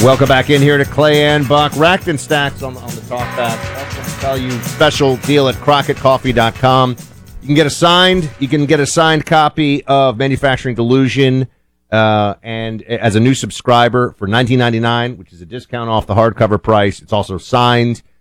Welcome back in here to Clay and Buck. Racked and Stacks on the talkback. Also want to tell you, special deal at CrockettCoffee.com. You can get a signed copy of Manufacturing Delusion and as a new subscriber for $19.99, which is a discount off the hardcover price. It's also signed.